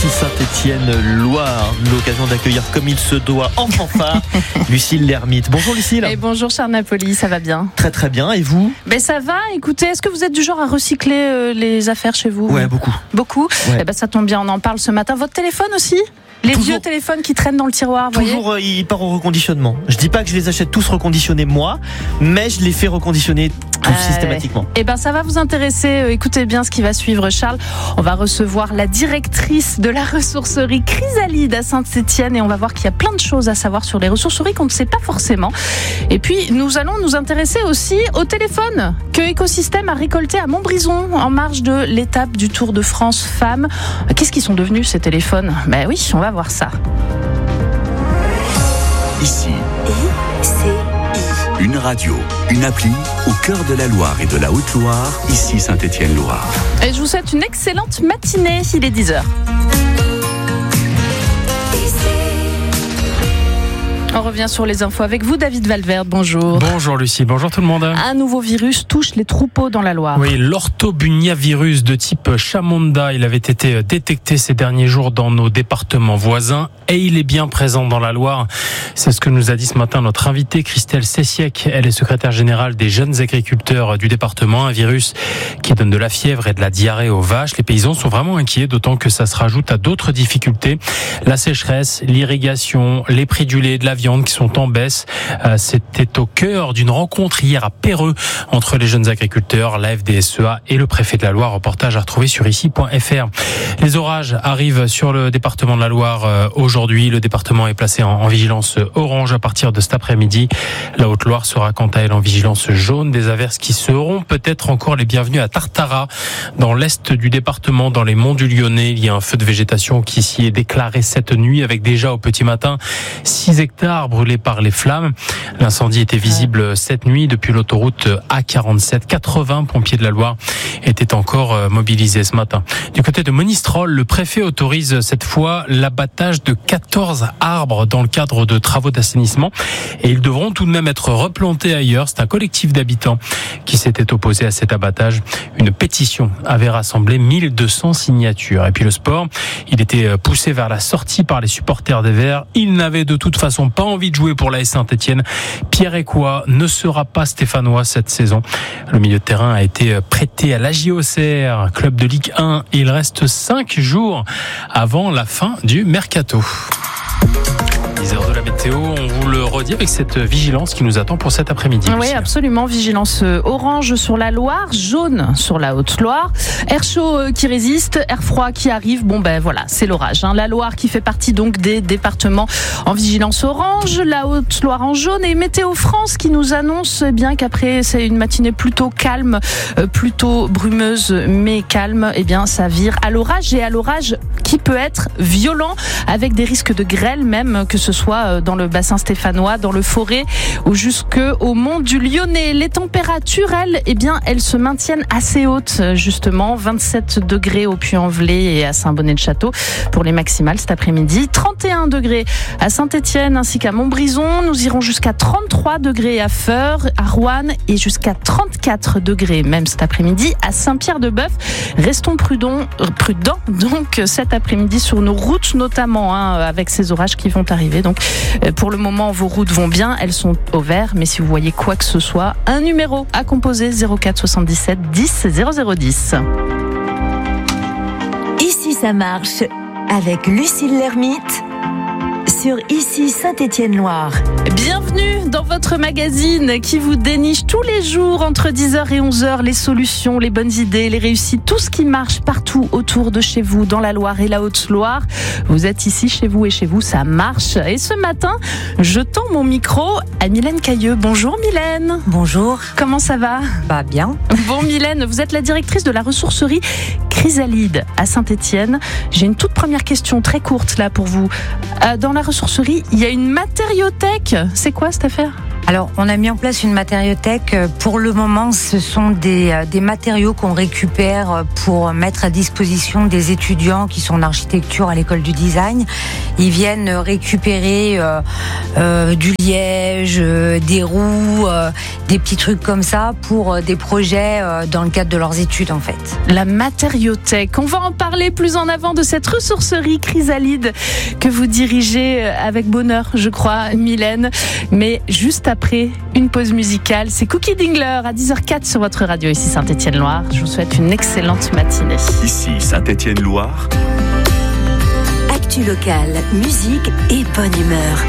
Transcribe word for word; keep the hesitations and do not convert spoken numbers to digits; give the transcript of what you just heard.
Saint-Étienne-Loire. L'occasion d'accueillir comme il se doit en fanfare Lucille Lermite. Bonjour Lucille. Et bonjour Charles Napoli, ça va bien? Très très bien, et vous? Ben ça va, écoutez, est-ce que vous êtes du genre à recycler euh, les affaires chez vous? Ouais, beaucoup. Beaucoup ouais. Eh ben ça tombe bien, on en parle ce matin. Votre téléphone aussi? Les Toujours. vieux téléphones qui traînent dans le tiroir, vous Toujours, voyez euh, il part au reconditionnement. Je dis pas que je les achète tous reconditionnés moi, mais je les fais reconditionner tous euh, systématiquement. Eh ben ça va vous intéresser. Euh, écoutez bien ce qui va suivre, Charles. On va recevoir la directrice de la ressourcerie Chrysalide à Saint-Étienne et on va voir qu'il y a plein de choses à savoir sur les ressourceries qu'on ne sait pas forcément. Et puis nous allons nous intéresser aussi au téléphone que Écosystème a récolté à Montbrison en marge de l'étape du Tour de France Femmes. Qu'est-ce qu'ils sont devenus ces téléphones? Ben oui, on va voir ça. Ici, I C I. Une radio, une appli au cœur de la Loire et de la Haute-Loire, ici Saint-Étienne-Loire. Et je vous souhaite une excellente matinée, il est dix heures. On revient sur les infos avec vous, David Valverde, bonjour. Bonjour Lucie, bonjour tout le monde. Un nouveau virus touche les troupeaux dans la Loire. Oui, l'orthobuniavirus de type Chamonda, il avait été détecté ces derniers jours dans nos départements voisins et il est bien présent dans la Loire. C'est ce que nous a dit ce matin notre invitée Christelle Sessiec. Elle est secrétaire générale des jeunes agriculteurs du département. Un virus qui donne de la fièvre et de la diarrhée aux vaches. Les paysans sont vraiment inquiets, d'autant que ça se rajoute à d'autres difficultés. La sécheresse, l'irrigation, les prix du lait, de la viande qui sont en baisse. Euh, c'était au cœur d'une rencontre hier à Perreux entre les jeunes agriculteurs, la F D S E A et le préfet de la Loire. Reportage à retrouver sur ici point f r. Les orages arrivent sur le département de la Loire euh, aujourd'hui. Le département est placé en, en vigilance orange à partir de cet après-midi. La Haute-Loire sera quant à elle en vigilance jaune. Des averses qui seront peut-être encore les bienvenues à Tartaras, dans l'est du département, dans les monts du Lyonnais. Il y a un feu de végétation qui s'y est déclaré cette nuit avec déjà au petit matin six hectares brûlés par les flammes. L'incendie était visible cette nuit depuis l'autoroute A quarante-sept. quatre-vingts pompiers de la Loire étaient encore mobilisés ce matin. Du côté de Monistrol, le préfet autorise cette fois l'abattage de quatorze arbres dans le cadre de travaux d'assainissement et ils devront tout de même être replantés ailleurs. C'est un collectif d'habitants qui s'était opposé à cet abattage. Une pétition avait rassemblé mille deux cents signatures. Et puis le sport, il était poussé vers la sortie par les supporters des Verts. Il n'avait de toute façon pas envie de jouer pour l'A S Saint-Étienne. Pierre Écoua ne sera pas stéphanois cette saison. Le milieu de terrain a été prêté à l'A J O C R, club de Ligue un. Il reste cinq jours avant la fin du mercato. dix heures de la météo, on vous le redit avec cette vigilance qui nous attend pour cet après-midi. Oui, absolument. Vigilance orange sur la Loire, jaune sur la Haute-Loire. Air chaud qui résiste, air froid qui arrive. Bon ben voilà, c'est l'orage. Hein. La Loire qui fait partie donc des départements en vigilance orange, la Haute-Loire en jaune et Météo France qui nous annonce bien qu'après c'est une matinée plutôt calme, plutôt brumeuse mais calme. Eh bien, ça vire à l'orage et à l'orage qui peut être violent avec des risques de grêle même, que ce soit dans le bassin stéphanois, dans le Forêt ou jusqu'au mont du Lyonnais. Les températures, elles, eh bien, elles se maintiennent assez hautes, justement. vingt-sept degrés au Puy-en-Velay et à Saint-Bonnet-de-Château pour les maximales cet après-midi. trente et un degrés à Saint-Étienne ainsi qu'à Montbrison. Nous irons jusqu'à trente-trois degrés à Feurs, à Roanne et jusqu'à trente-quatre degrés même cet après-midi à Saint-Pierre-de-Bœuf. Restons prudents, prudents donc cet après-midi sur nos routes notamment, hein, avec ces orages qui vont arriver. Donc pour le moment vos routes vont bien, elles sont au vert, mais si vous voyez quoi que ce soit, un numéro à composer zéro quatre soixante-dix-sept dix zéro zéro dix. Ici ça marche avec Lucille Lermite sur Ici Saint-Étienne-Loire. Bienvenue dans votre magazine qui vous déniche tous les jours entre dix heures et onze heures les solutions, les bonnes idées, les réussites, tout ce qui marche partout autour de chez vous, dans la Loire et la Haute-Loire. Vous êtes ici chez vous et chez vous, ça marche. Et ce matin, je tends mon micro à Mylène Cailleux. Bonjour Mylène. Bonjour. Comment ça va ? Bah bien. Bon Mylène, vous êtes la directrice de la ressourcerie Chrysalide à Saint-Étienne. J'ai une toute première question très courte là pour vous. Euh, dans la ressourcerie, il y a une matériothèque. C'est quoi cette affaire ? Alors, on a mis en place une matériothèque. Pour le moment, ce sont des, des matériaux qu'on récupère pour mettre à disposition des étudiants qui sont en architecture à l'école du design. Ils viennent récupérer euh, euh, du liège, euh, des roues, euh, des petits trucs comme ça pour euh, des projets euh, dans le cadre de leurs études, en fait. La matériothèque. On va en parler plus en avant de cette ressourcerie Chrysalide que vous dirigez avec bonheur, je crois, Mylène. Mais juste après Après une pause musicale, c'est Cookie Dingler à dix heures zéro quatre sur votre radio ici Saint-Étienne-Loire. Je vous souhaite une excellente matinée. Ici Saint-Étienne-Loire. Actu locale, musique et bonne humeur.